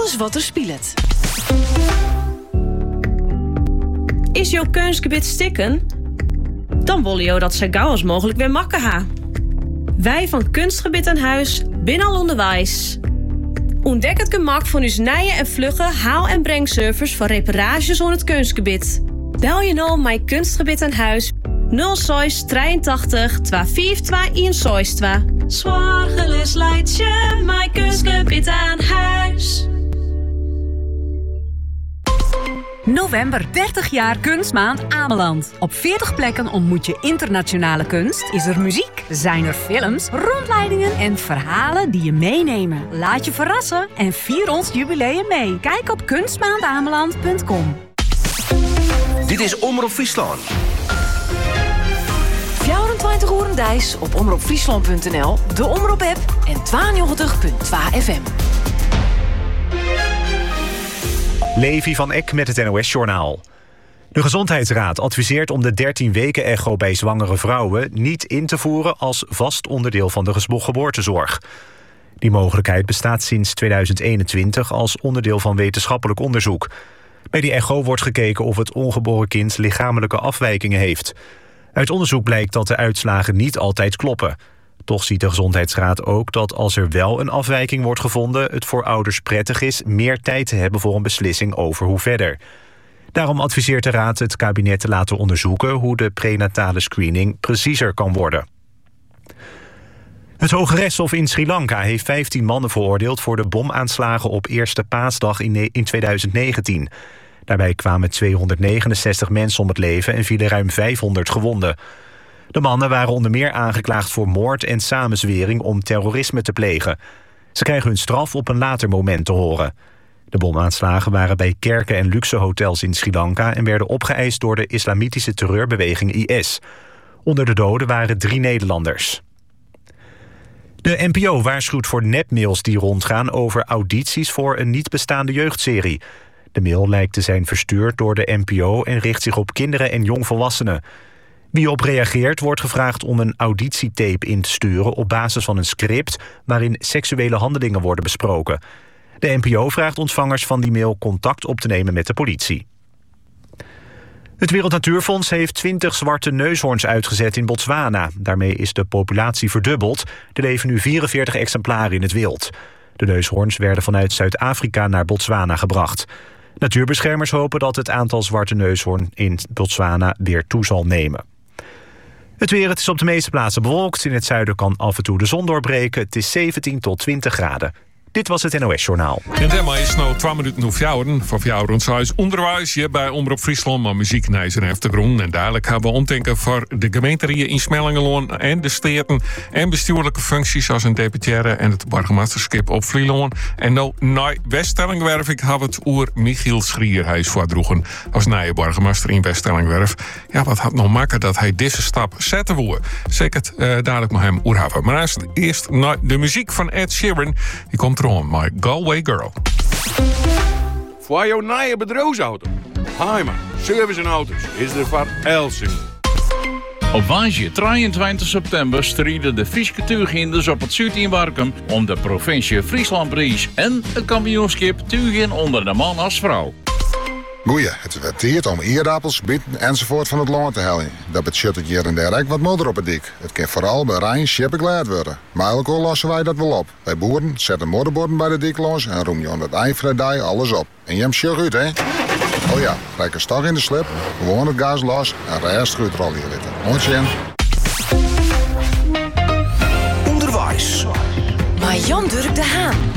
alles wat er speelt. Is jouw kunstgebied stikken? Dan willen jou dat zo gauw als mogelijk weer makken ha. Wij van Kunstgebied aan Huis binnen al onderwijs. Ontdek het gemak van uw nije en vlugge haal- en brengservice voor reparages aan het kunstgebied. Bel je nou mijn Kunstgebied aan Huis 06 83 252 162. Zorgeloos leidt je mijn Kunstgebied aan Huis. November, 30 jaar Kunstmaand Ameland. Op 40 plekken ontmoet je internationale kunst. Is er muziek? Zijn er films, rondleidingen en verhalen die je meenemen? Laat je verrassen en vier ons jubileum mee. Kijk op kunstmaandameland.com. Dit is Omroep Friesland. 24 uur dijs op omroepfriesland.nl, de Omroep-app en 92.2 FM. Levi van Eck met het NOS-journaal. De Gezondheidsraad adviseert om de 13-weken-echo bij zwangere vrouwen niet in te voeren als vast onderdeel van de geboortezorg. Die mogelijkheid bestaat sinds 2021 als onderdeel van wetenschappelijk onderzoek. Bij die echo wordt gekeken of het ongeboren kind lichamelijke afwijkingen heeft. Uit onderzoek blijkt dat de uitslagen niet altijd kloppen. Toch ziet de Gezondheidsraad ook dat als er wel een afwijking wordt gevonden, het voor ouders prettig is meer tijd te hebben voor een beslissing over hoe verder. Daarom adviseert de Raad het kabinet te laten onderzoeken hoe de prenatale screening preciezer kan worden. Het Hoge Rechtshof in Sri Lanka heeft 15 mannen veroordeeld voor de bomaanslagen op Eerste Paasdag in 2019. Daarbij kwamen 269 mensen om het leven en vielen ruim 500 gewonden. De mannen waren onder meer aangeklaagd voor moord en samenzwering om terrorisme te plegen. Ze krijgen hun straf op een later moment te horen. De bomaanslagen waren bij kerken en luxe hotels in Sri Lanka en werden opgeëist door de islamitische terreurbeweging IS. Onder de doden waren 3 Nederlanders. De NPO waarschuwt voor nepmails die rondgaan over audities voor een niet bestaande jeugdserie. De mail lijkt te zijn verstuurd door de NPO en richt zich op kinderen en jongvolwassenen. Wie op reageert wordt gevraagd om een auditietape in te sturen op basis van een script waarin seksuele handelingen worden besproken. De NPO vraagt ontvangers van die mail contact op te nemen met de politie. Het Wereld Natuurfonds heeft 20 zwarte neushoorns uitgezet in Botswana. Daarmee is de populatie verdubbeld. Er leven nu 44 exemplaren in het wild. De neushoorns werden vanuit Zuid-Afrika naar Botswana gebracht. Natuurbeschermers hopen dat het aantal zwarte neushoorn in Botswana weer toe zal nemen. Het weer, het is op de meeste plaatsen bewolkt. In het zuiden kan af en toe de zon doorbreken. Het is 17 tot 20 graden. Dit was het NOS-journaal. En daarmee is nou 2 minuten over fjouwen. Voor fjouwen huis onderwijs. Je bij Omroep Friesland, maar muziek naar zijn achtergrond. En dadelijk gaan we omdenken voor de gemeenterieën in Smellingeloon en de steden. En bestuurlijke functies als een deputaire en het burgemeesterschap op Vlieloon. En nou, naar West-Stellingwerf, ik heb het oer Michiel Schrierhuis voordroegen. Als nieuwe burgemeester in West-Stellingwerf. Ja, wat had nog maken dat hij deze stap zetten wil. Zeker dadelijk met hem oerhaven. Maar eerst naar de muziek van Ed Sheeran. Die komt My Galway Girl. Voor jouw nieuwe bedrijfsauto, Heimer, service en auto's, is er voor Elsing. Op woensdag 23 september strijden de Frieske tuurginders op het Zuid in Warkum om de provincie Frieslandprijs en het kampioenschap tuurgin onder de man als vrouw. Goeie, het werd tijd om eerappels, bieten enzovoort van het land te halen. Dat betekent hier en daar wat modder op het dik. Het kan vooral bij Rijn schippen geleid worden. Maar elke lossen wij dat wel op. Wij boeren zetten modderborden bij de dik los en roem je aan het eindvrijdag alles op. En je hem sjug uit, hè? Oh ja, rijk een stok in de slip, gewoon het gas los en rest goed er al hier zitten. Ontjen. Onderwijs. Maar Jan Durk de Haan.